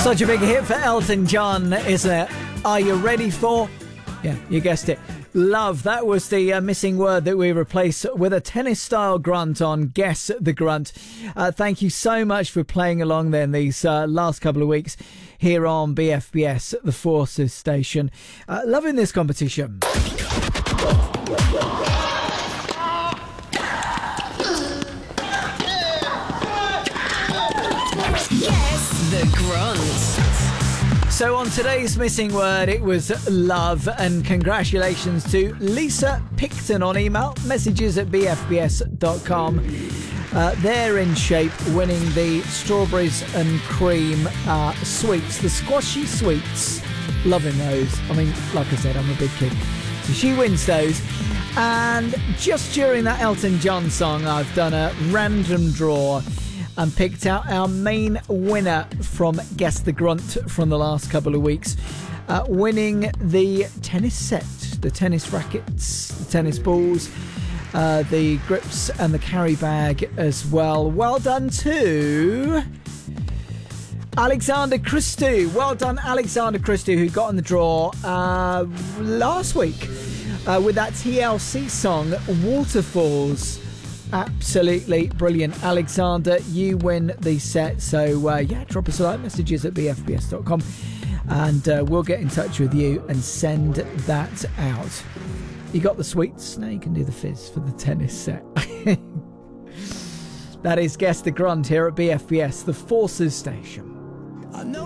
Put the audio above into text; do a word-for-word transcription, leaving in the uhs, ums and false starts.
Such a big hit for Elton John, isn't it? Are you ready for? Yeah, you guessed it. Love. That was the uh, missing word that we replaced with a tennis-style grunt on Guess the Grunt. Uh, thank you so much for playing along then these uh, last couple of weeks here on B F B S, the Forces station. Uh, loving this competition. Guess the Grunt. So on today's missing word, it was love, and congratulations to Lisa Picton on email, messages at b f b s dot com. Uh, they're in shape, winning the strawberries and cream uh, sweets, the squashy sweets. Loving those. I mean, like I said, I'm a big kid. So she wins those. And just during that Elton John song, I've done a random draw and picked out our main winner from Guess the Grunt from the last couple of weeks, uh, winning the tennis set, the tennis rackets, the tennis balls, uh, the grips and the carry bag as well. Well done to Alexander Christou. Well done, Alexander Christou, who got in the draw uh, last week uh, with that T L C song, Waterfalls. Absolutely brilliant, Alexander. You win the set. So uh, yeah, drop us a line, messages at b f b s dot com, and uh, we'll get in touch with you and send that out. You got the sweets, now you can do the fizz for the tennis set. That is Guess the Grunt here at B F B S, the Forces station. I know